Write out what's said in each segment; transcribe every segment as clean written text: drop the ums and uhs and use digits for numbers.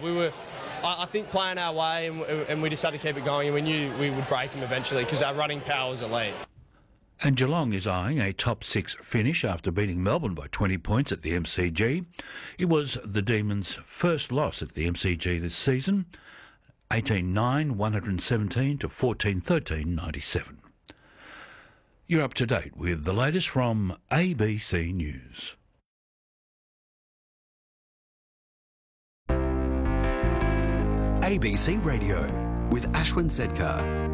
I think, playing our way, and we just had to keep it going, and we knew we would break them eventually because our running power was elite. And Geelong is eyeing a top 6 finish after beating Melbourne by 20 points at the MCG. It was the Demons' first loss at the MCG this season, 18-9, 117 to 14-13, 97. You're up to date with the latest from ABC News. ABC Radio with Ashwin Sedkar.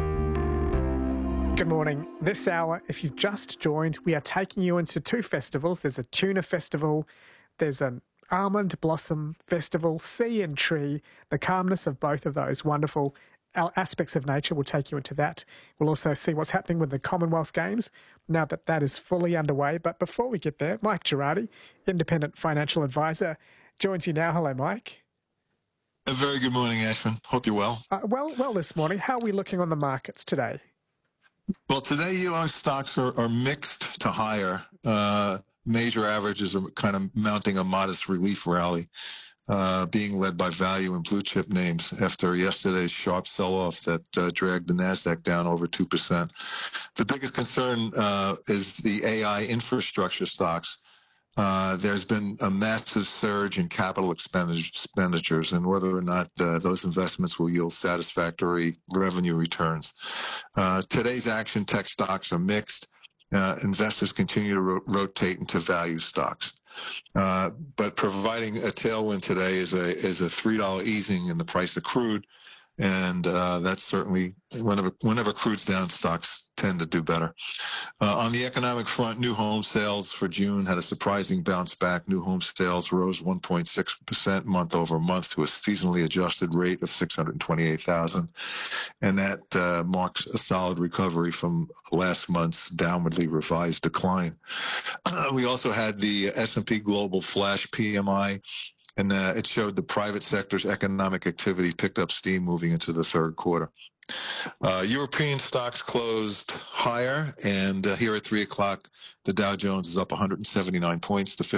Good morning. This hour, if you've just joined, we are taking you into 2 festivals. There's a tuna festival, there's an almond blossom festival, sea and tree. The calmness of both of those wonderful aspects of nature will take you into that. We'll also see what's happening with the Commonwealth Games now that that is fully underway. But before we get there, Mike Girardi, independent financial advisor, joins you now. Hello, Mike. A very good morning, Ashwin. Hope you're well. Well this morning. How are we looking on the markets today? Well, today U.S. stocks are mixed to higher. Major averages are kind of mounting a modest relief rally, being led by value and blue chip names after yesterday's sharp sell-off that dragged the NASDAQ down over 2%. The biggest concern is the AI infrastructure stocks. There's been a massive surge in capital expenditures and whether or not those investments will yield satisfactory revenue returns. Today's action tech stocks are mixed. Investors continue to rotate into value stocks. But providing a tailwind today is a $3 easing in the price of crude. And that's certainly, whenever crude's down, stocks tend to do better. On the economic front, new home sales for June had a surprising bounce back. New home sales rose 1.6% month over month to a seasonally adjusted rate of 628,000. And that marks a solid recovery from last month's downwardly revised decline. We also had the S&P Global Flash PMI, and it showed the private sector's economic activity picked up steam moving into the third quarter. European stocks closed higher, and here at 3 o'clock, the Dow Jones is up 179 points to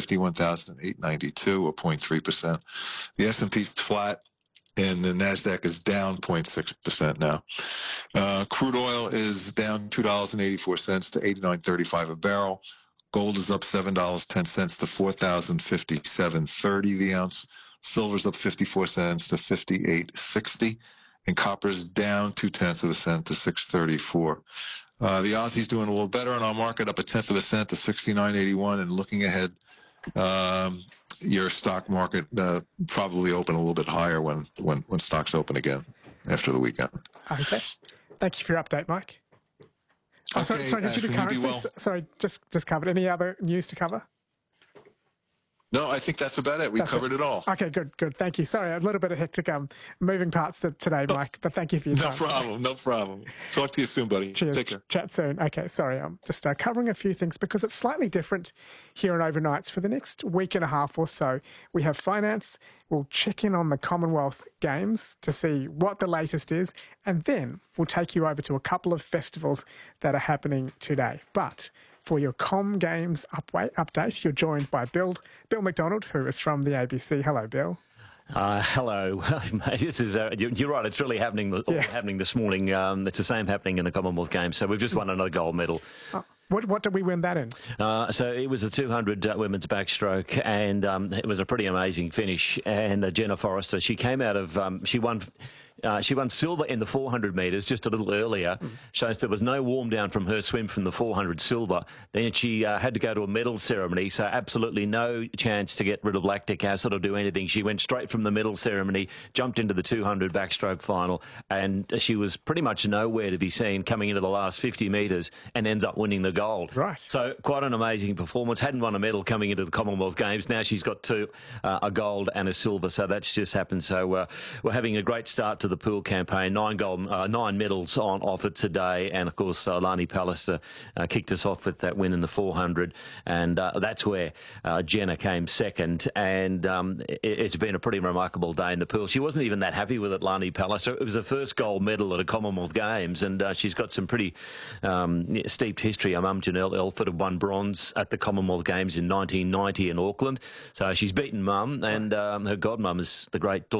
51,892, or 0.3%. The S&P's flat, and the NASDAQ is down 0.6% now. Crude oil is down $2.84 to $89.35 a barrel. Gold is up $7.10 to $4,057.30 the ounce. Silver's up 54 cents to 58.60, and copper's down 0.2 cents to 6.34. The Aussie's doing a little better in our market, up 0.1 cent to 69.81. And looking ahead, your stock market probably open a little bit higher when stocks open again after the weekend. Okay, thank you for your update, Mike. Okay, sorry, did you do currency? Well. Sorry, just covered. Any other news to cover? No, I think that's about it. We covered it all. Okay, good. Thank you. Sorry, a little bit of hectic moving parts today, Mike, but thank you for your time. No problem. Talk to you soon, buddy. Cheers. Take care. Chat soon. Okay, sorry, I'm just covering a few things because it's slightly different here in Overnights. For the next week and a half or so, we have finance. We'll check in on the Commonwealth Games to see what the latest is, and then we'll take you over to a couple of festivals that are happening today. But for your Com Games update, you're joined by Bill McDonald, who is from the ABC. Hello, Bill. Hello, mate. This is you're right. It's really happening. Happening this morning. It's the same happening in the Commonwealth Games. So we've just won another gold medal. What did we win that in? So it was the 200 women's backstroke, and it was a pretty amazing finish. And Jenna Forrester, she came out of she won silver in the 400 metres just a little earlier, so there was no warm down from her swim from the 400 silver. Then she had to go to a medal ceremony, so absolutely no chance to get rid of lactic acid or do anything. She went straight from the medal ceremony, jumped into the 200 backstroke final, and she was pretty much nowhere to be seen coming into the last 50 metres and ends up winning the gold. Right. So quite an amazing performance. Hadn't won a medal coming into the Commonwealth Games. Now she's got two, a gold and a silver, so that's just happened. So we're having a great start to the pool campaign. 9 medals on offer today, and of course Lani Pallister kicked us off with that win in the 400, and that's where Jenna came second, and it's been a pretty remarkable day in the pool. She wasn't even that happy with it, Lani Pallister. It was her first gold medal at a Commonwealth Games, and she's got some pretty steeped history. Her mum Janelle Elford had won bronze at the Commonwealth Games in 1990 in Auckland, so she's beaten mum, and her godmum is the great